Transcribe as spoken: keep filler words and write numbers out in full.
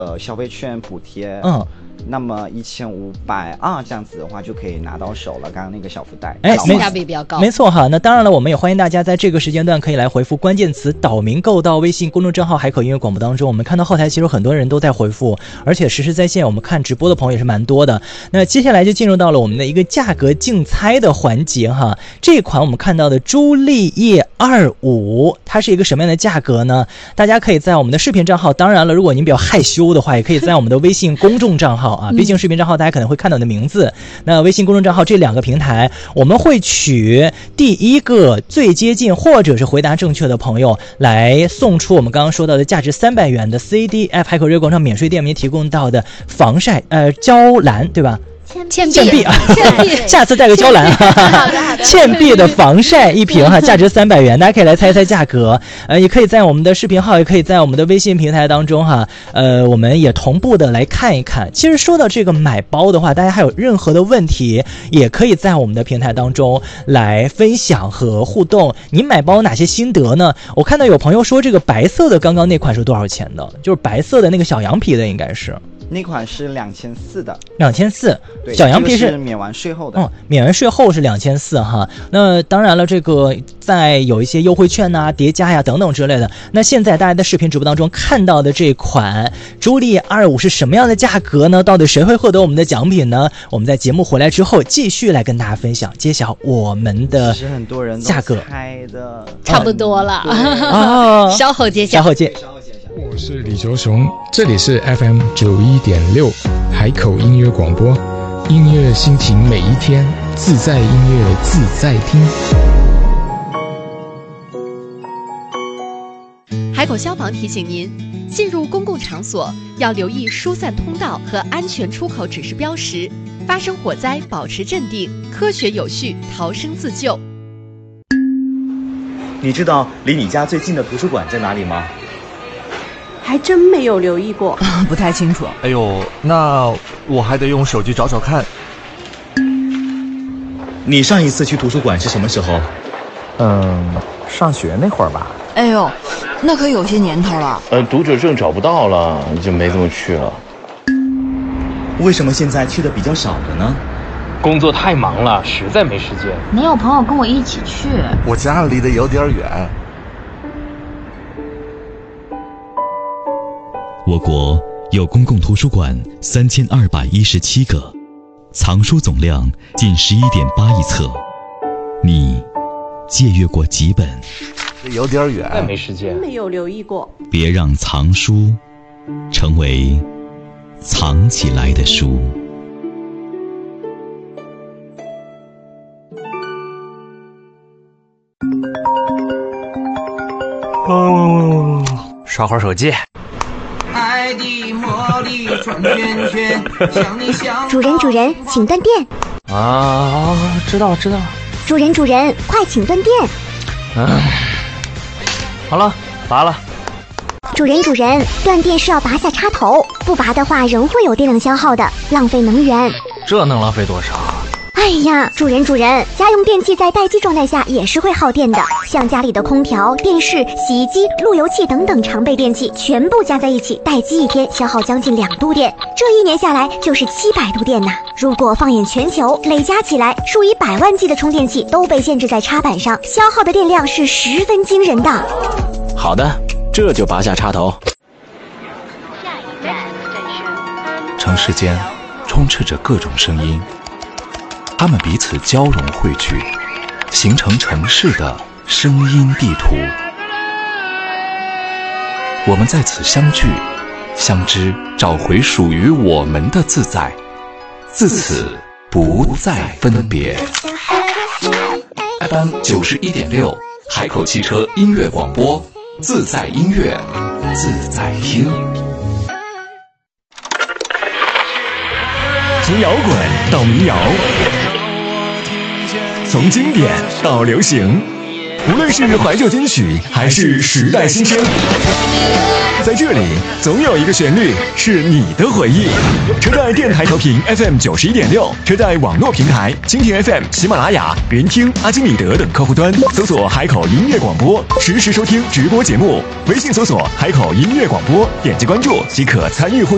呃消费券补贴， 嗯。 那么一千五百二这样子的话就可以拿到手了。刚刚那个小福袋， 哎， 性价比比较高， 没错哈。那当然了，我们也欢迎大家在这个时间段可以来回复关键词“岛民购”到微信公众账号海口音乐广播当中。我们看到后台其实很多人都在回复，而且实时在线，我们看直播的朋友也是蛮多的。那接下来就进入到了我们的一个价格竞猜的环节哈。这一款我们看到的朱丽叶二五，它是一个什么样的价格呢？大家可以在我们的视频账号，当然了，如果您比较害羞的话，也可以在我们的微信公众账号啊，毕竟视频账号大家可能会看到你的名字。那微信公众账号这两个平台，我们会取第一个最接近或者是回答正确的朋友，来送出我们刚刚说到的价值三百元的 C D F 海口日广场免税店民提供到的防晒呃娇兰，对吧？ 倩倩碧啊，下次带个娇兰哈，倩碧的防晒一瓶哈，价值三百元，大家可以来猜一猜价格。呃，也可以在我们的视频号，也可以在我们的微信平台当中哈，呃，我们也同步的来看一看。其实说到这个买包的话，大家还有任何的问题，也可以在我们的平台当中来分享和互动。你买包哪些心得呢？我看到有朋友说这个白色的刚刚那款是多少钱的？就是白色的那个小羊皮的，应该是。 那款是两千四的， 两千四， 小羊皮是、 这个、是免完税后的， 哦，免完税后是两千四哈。那当然了，这个在有一些优惠券呐、啊、叠加呀等等之类的。那现在大家在视频直播当中看到的这款朱丽二五是什么样的价格呢？到底谁会获得我们的奖品呢？我们在节目回来之后继续来跟大家分享，揭晓我们的其实很多人价格猜的差不多了啊， 稍后揭晓， 稍后揭。 我是李卓雄，这里是 F M 九一点六海口音乐广播，音乐心情每一天，自在音乐自在听。 海口消防提醒您，进入公共场所要留意疏散通道和安全出口指示标识，发生火灾保持镇定，科学有序逃生自救。 你知道离你家最近的图书馆在哪里吗？ 还真没有留意过， 不太清楚。 哎呦，那我还得用手机找找看。 你上一次去图书馆是什么时候？ 嗯，上学那会儿吧。 哎呦，那可有些年头了。 呃，读者证找不到了，就没怎么去了。 为什么现在去的比较少了呢？ 工作太忙了，实在没时间。 没有朋友跟我一起去。 我家离得有点远。 我国有公共图书馆三千二百一十七个，藏书总量近十一点八亿册。你借阅过几本？ 有点远， 但没时间。 没有留意过。 别让藏书成为藏起来的书。 哦，刷会儿手机。 爱的魔力转圈圈，想你想。 主人主人，请断电。 啊，知道了知道了。 主人主人，快请断电。 嗯，好了，拔了。 主人主人，断电是要拔下插头，不拔的话仍会有电量消耗的，浪费能源。 这能浪费多少？ 哎呀，主人主人，家用电器在待机状态下也是会耗电的，像家里的空调、电视、洗衣机、路由器等等常备电器，全部加在一起，待机一天消耗将近两度电，这一年下来就是七百度电呐。如果放眼全球，累加起来，数以百万计的充电器都被限制在插板上，消耗的电量是十分惊人的。 好的，这就拔下插头。 城市间充斥着各种声音，它们彼此交融汇聚，形成城市的声音地图。我们在此相聚，相知，找回属于我们的自在，自此不再分别。F M 九十一点六，海口汽车音乐广播，自在音乐，自在听。 从摇滚到民谣，从经典到流行，无论是怀旧金曲还是时代新声，在这里总有一个旋律是你的回忆。车载电台调频 F M 九十一点六，车载网络平台蜻蜓 F M、喜马拉雅、云听、阿基米德等客户端搜索海口音乐广播，实时收听直播节目。微信搜索海口音乐广播，点击关注即可参与互动。